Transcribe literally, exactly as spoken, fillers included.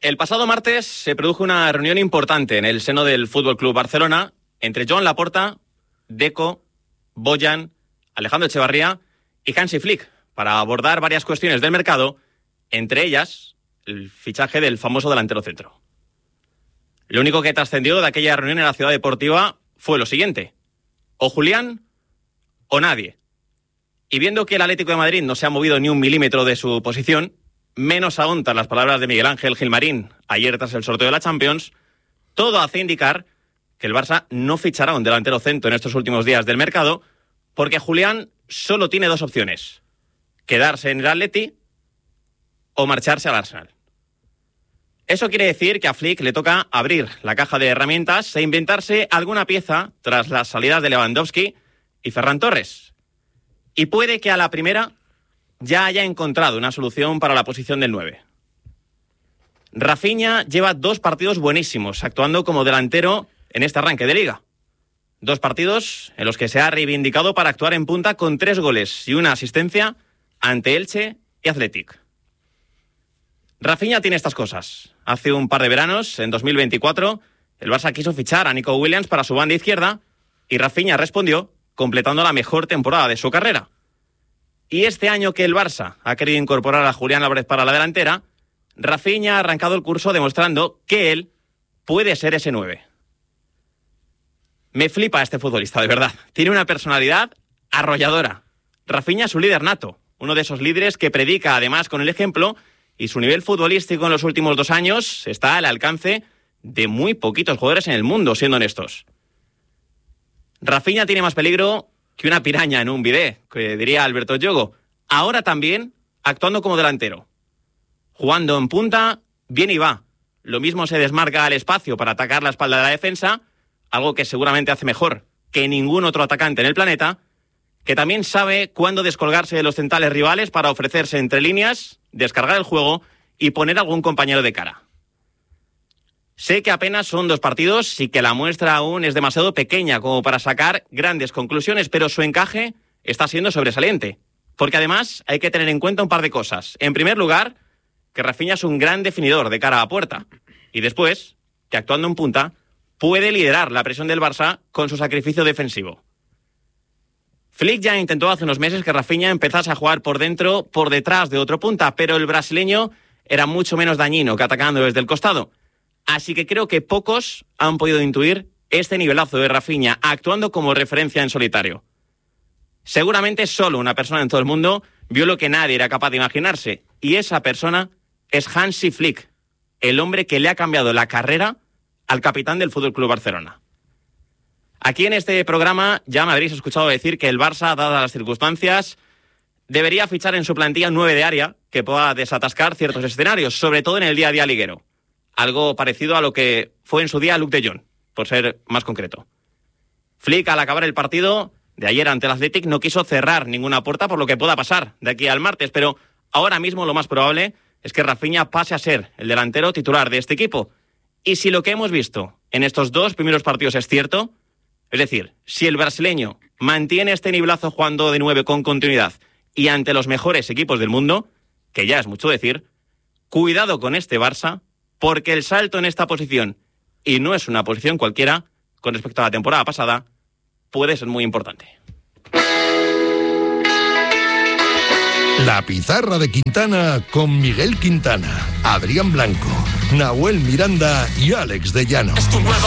El pasado martes se produjo una reunión importante en el seno del F C Barcelona entre Joan Laporta, Deco, Bojan, Alejandro Echevarría y Hansi Flick para abordar varias cuestiones del mercado, entre ellas el fichaje del famoso delantero centro. Lo único que trascendió de aquella reunión en la Ciudad Deportiva fue lo siguiente: o Julián o nadie. Y viendo que el Atlético de Madrid no se ha movido ni un milímetro de su posición, menos aún tras las palabras de Miguel Ángel Gilmarín ayer tras el sorteo de la Champions, todo hace indicar que el Barça no fichará un delantero centro en estos últimos días del mercado, porque Julián solo tiene dos opciones: quedarse en el Atleti o marcharse al Arsenal. Eso quiere decir que a Flick le toca abrir la caja de herramientas e inventarse alguna pieza tras las salidas de Lewandowski y Ferran Torres. Y puede que a la primera ya haya encontrado una solución para la posición del nueve. Rafinha lleva dos partidos buenísimos, actuando como delantero en este arranque de Liga. Dos partidos en los que se ha reivindicado para actuar en punta con tres goles y una asistencia ante Elche y Athletic. Rafinha tiene estas cosas. Hace un par de veranos, en dos mil veinticuatro, el Barça quiso fichar a Nico Williams para su banda izquierda y Rafinha respondió completando la mejor temporada de su carrera. Y este año que el Barça ha querido incorporar a Julián Álvarez para la delantera, Rafinha ha arrancado el curso demostrando que él puede ser ese nueve. Me flipa este futbolista, de verdad. Tiene una personalidad arrolladora. Rafinha es su líder nato, uno de esos líderes que predica además con el ejemplo, y su nivel futbolístico en los últimos dos años está al alcance de muy poquitos jugadores en el mundo, siendo honestos. Rafinha tiene más peligro que una piraña en un bidé, que diría Alberto Yogo. Ahora también actuando como delantero. Jugando en punta, bien y va. Lo mismo se desmarca al espacio para atacar la espalda de la defensa, algo que seguramente hace mejor que ningún otro atacante en el planeta, que también sabe cuándo descolgarse de los centrales rivales para ofrecerse entre líneas, descargar el juego y poner algún compañero de cara. Sé que apenas son dos partidos y que la muestra aún es demasiado pequeña como para sacar grandes conclusiones, pero su encaje está siendo sobresaliente. Porque además hay que tener en cuenta un par de cosas. En primer lugar, que Rafinha es un gran definidor de cara a puerta. Y después, que actuando en punta, puede liderar la presión del Barça con su sacrificio defensivo. Flick ya intentó hace unos meses que Rafinha empezase a jugar por dentro, por detrás de otro punta, pero el brasileño era mucho menos dañino que atacando desde el costado. Así que creo que pocos han podido intuir este nivelazo de Rafinha actuando como referencia en solitario. Seguramente solo una persona en todo el mundo vio lo que nadie era capaz de imaginarse, y esa persona es Hansi Flick, el hombre que le ha cambiado la carrera al capitán del F C Barcelona. Aquí en este programa ya me habréis escuchado decir que el Barça, dadas las circunstancias, debería fichar en su plantilla un nueve de área que pueda desatascar ciertos escenarios, sobre todo en el día a día liguero. Algo parecido a lo que fue en su día Luuk de Jong, por ser más concreto. Flick, al acabar el partido de ayer ante el Athletic, no quiso cerrar ninguna puerta por lo que pueda pasar de aquí al martes, pero ahora mismo lo más probable es que Rafinha pase a ser el delantero titular de este equipo. Y si lo que hemos visto en estos dos primeros partidos es cierto, es decir, si el brasileño mantiene este nivelazo jugando de nueve con continuidad y ante los mejores equipos del mundo, que ya es mucho decir, cuidado con este Barça, porque el salto en esta posición, y no es una posición cualquiera, con respecto a la temporada pasada, puede ser muy importante. La pizarra de Quintana con Miguel Quintana, Adrián Blanco, Nahuel Miranda y Alex de Llano.